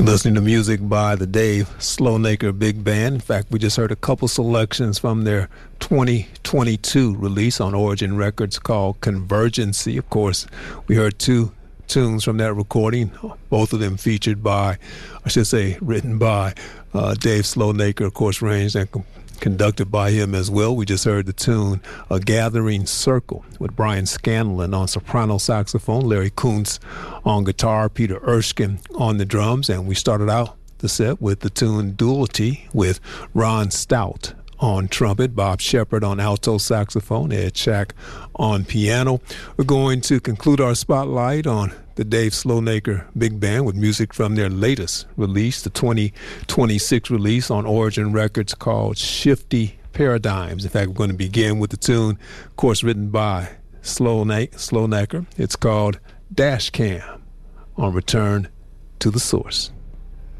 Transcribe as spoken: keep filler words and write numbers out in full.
Listening to music by the Dave Slownaker Big Band. In fact, we just heard a couple selections from their twenty twenty-two release on Origin Records called Convergency. Of course, we heard two tunes from that recording, both of them featured by, I should say, written by uh, Dave Slownaker, of course, arranged and com- conducted by him as well. We just heard the tune A Gathering Circle with Brian Scanlon on soprano saxophone, Larry Kuntz on guitar, Peter Erskine on the drums, and we started out the set with the tune Duality with Ron Stout on trumpet, Bob Shepard on alto saxophone, Ed Shack on piano. We're going to conclude our spotlight on the Dave Slownaker Big Band with music from their latest release, the twenty twenty-six release on Origin Records called Shifty Paradigms. In fact, we're going to begin with the tune, of course, written by Slownaker. It's called Dash Cam on Return to the Source.